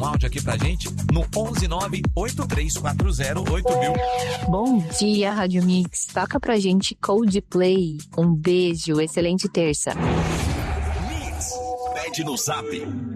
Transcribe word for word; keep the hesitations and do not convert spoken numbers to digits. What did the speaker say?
um áudio aqui pra gente no onze nove oito três quatro zero oito mil. Bom dia, Rádio Mix. Toca pra gente Coldplay. Um beijo, excelente terça. Mix, pede no zap.